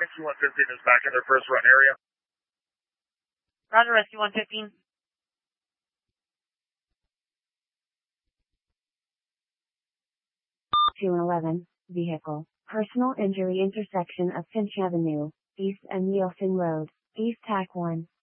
Rescue 115 is back in their first run area. Roger, Rescue 115. Two 11, vehicle, personal injury intersection of Finch Avenue, East and Nielsen Road, East TAC 1.